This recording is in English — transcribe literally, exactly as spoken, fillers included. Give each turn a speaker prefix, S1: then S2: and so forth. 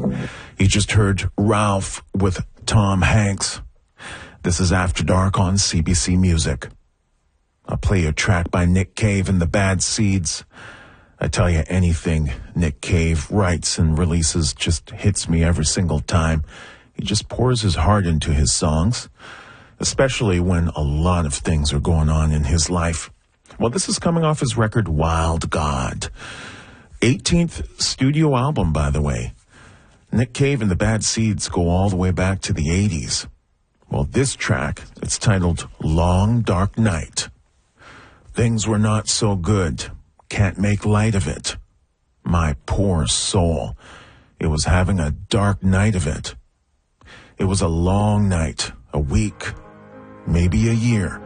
S1: You just heard Ralph with Tom Hanks. This is After Dark on C B C Music. I'll play a track by Nick Cave and the Bad Seeds. I tell you, anything Nick Cave writes and releases just hits me every single time. He just pours his heart into his songs, especially when a lot of things are going on in his life. Well, this is coming off his record, Wild God. eighteenth studio album, by the way. Nick Cave and the Bad Seeds go all the way back to the eighties. Well, this track, it's titled Long Dark Night. Things were not so good. Can't make light of it. My poor soul. It was having a dark night of it. It was a long night, a week, maybe a year.